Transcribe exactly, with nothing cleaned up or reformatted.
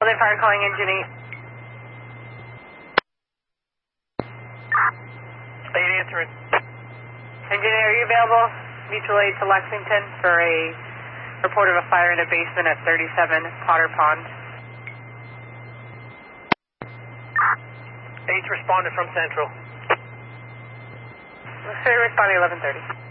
Building fire calling engine eight. eight answering. Engineer, are you available? Mutual aid to Lexington for a report of a fire in a basement at thirty-seven Potter Pond. Eight's responded from Central. Let's say responding eleven thirty.